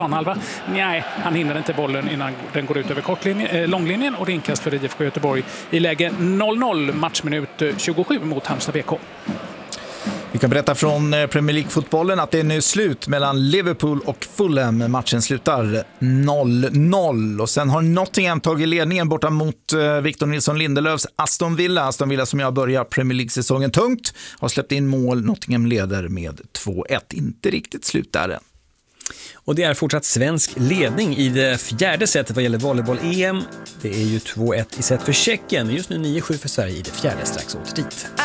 planhalva. Nej, han hinner inte bollen innan den går ut över långlinjen och det är inkast för IFK Göteborg i läge 0-0, matchminut 27 mot Halmstad BK. Vi kan berätta från Premier League-fotbollen att det är nu slut mellan Liverpool och Fulham. Matchen slutar 0-0 och sen har Nottingham tagit ledningen borta mot Victor Nilsson Lindelöfs Aston Villa. Aston Villa som jag börjar Premier League-säsongen tungt har släppt in mål. Nottingham leder med 2-1. Inte riktigt slut där än. Och det är fortsatt svensk ledning i det fjärde setet vad gäller volleyboll-EM. Det är ju 2-1 i set för Tjeckien. Just nu 9-7 för Sverige i det fjärde strax åter dit.